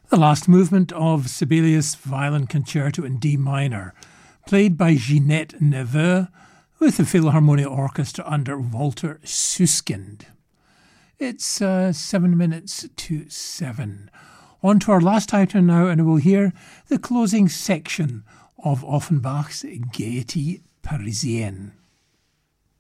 The last movement of Sibelius' Violin Concerto in D minor, played by Ginette Neveu with the Philharmonia Orchestra under Walter Susskind. It's 7 minutes to 7. On to our last item now, and we'll hear the closing section of Offenbach's Gaieté Parisienne.